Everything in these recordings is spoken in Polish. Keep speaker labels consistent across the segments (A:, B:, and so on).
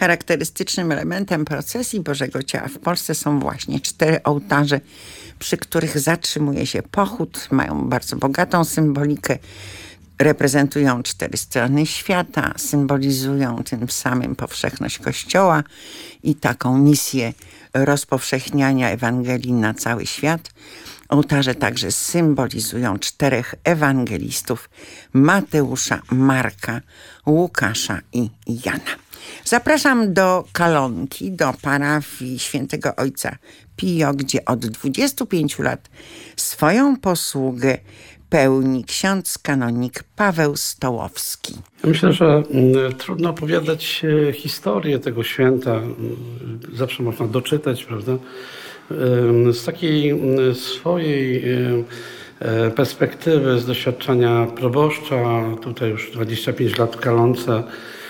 A: Charakterystycznym elementem procesji Bożego Ciała w Polsce są właśnie 4 ołtarze, przy których zatrzymuje się pochód. Mają bardzo bogatą symbolikę. Reprezentują 4 strony świata, symbolizują tym samym powszechność Kościoła i taką misję rozpowszechniania Ewangelii na cały świat. Ołtarze także symbolizują 4 ewangelistów: Mateusza, Marka, Łukasza i Jana. Zapraszam do Kalonki, do parafii Świętego Ojca Pio, gdzie od 25 lat swoją posługę pełni ksiądz kanonik Paweł Stołowski.
B: Myślę, że trudno opowiadać historię tego święta. Zawsze można doczytać, prawda? Z takiej swojej perspektywy, z doświadczenia proboszcza, tutaj już 25 lat w Kalonce,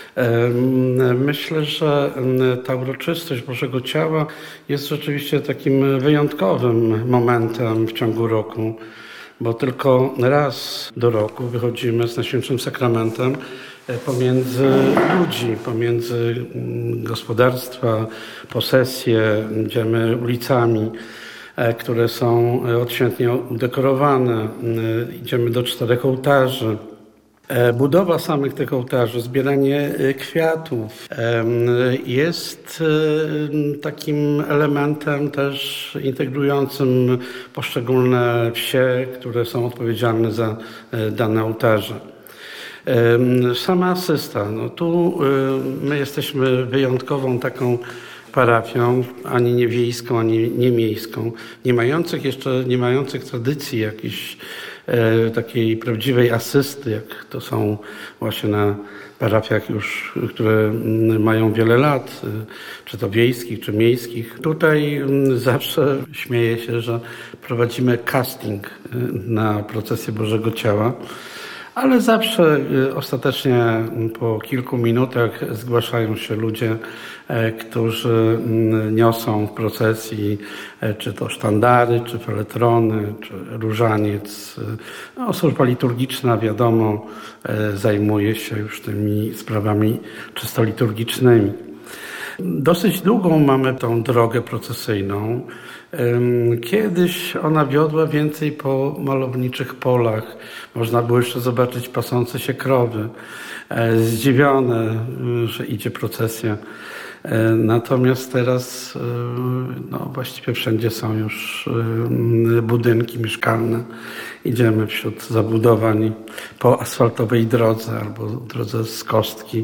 B: myślę, że ta uroczystość Bożego Ciała jest rzeczywiście takim wyjątkowym momentem w ciągu roku, bo tylko raz do roku wychodzimy z Najświętszym Sakramentem pomiędzy ludzi, pomiędzy gospodarstwa, posesje, idziemy ulicami, które są odświętnie udekorowane, idziemy do 4 ołtarzy. Budowa samych tych ołtarzy, zbieranie kwiatów jest takim elementem też integrującym poszczególne wsie, które są odpowiedzialne za dane ołtarze. Sama asysta, tu my jesteśmy wyjątkową taką parafią, ani nie wiejską, ani nie miejską, nie mających tradycji jakiejś takiej prawdziwej asysty, jak to są właśnie na parafiach już, które mają wiele lat, czy to wiejskich, czy miejskich. Tutaj zawsze śmieję się, że prowadzimy casting na procesję Bożego Ciała, ale zawsze ostatecznie po kilku minutach zgłaszają się ludzie, którzy niosą w procesji czy to sztandary, czy feletrony, czy różaniec. Służba liturgiczna, wiadomo, zajmuje się już tymi sprawami czysto liturgicznymi. Dosyć długą mamy tą drogę procesyjną. Kiedyś ona wiodła więcej po malowniczych polach. Można było jeszcze zobaczyć pasące się krowy, zdziwione, że idzie procesja. Natomiast teraz właściwie wszędzie są już budynki mieszkalne. Idziemy wśród zabudowań po asfaltowej drodze albo drodze z kostki.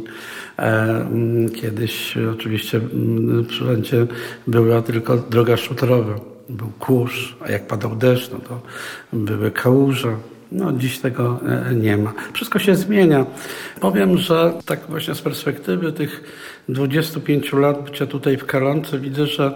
B: Kiedyś oczywiście wszędzie była tylko droga szutrowa. Był kurz, a jak padał deszcz, to były kałuże. Dziś tego nie ma. Wszystko się zmienia. Powiem, że tak właśnie z perspektywy tych 25 lat bycia tutaj w Kalonce widzę, że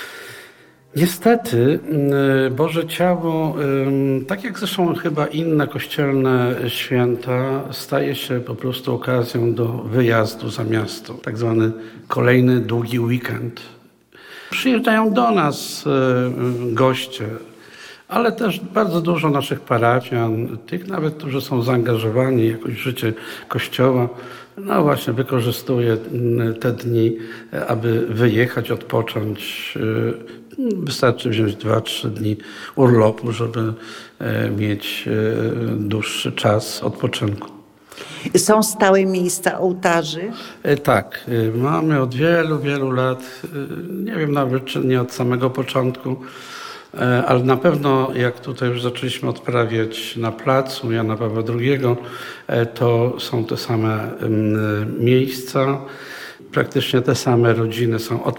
B: niestety Boże Ciało, tak jak zresztą chyba inne kościelne święta, staje się po prostu okazją do wyjazdu za miasto. Tak zwany kolejny długi weekend. Przyjeżdżają do nas goście, ale też bardzo dużo naszych parafian, tych nawet, którzy są zaangażowani jakoś w życie Kościoła, właśnie wykorzystuje te dni, aby wyjechać, odpocząć. Wystarczy wziąć 2-3 dni urlopu, żeby mieć dłuższy czas odpoczynku.
A: Są stałe miejsca ołtarzy?
B: Tak, mamy od wielu, wielu lat, nie wiem nawet czy nie od samego początku, ale na pewno jak tutaj już zaczęliśmy odprawiać na placu Jana Pawła II, to są te same miejsca, praktycznie te same rodziny są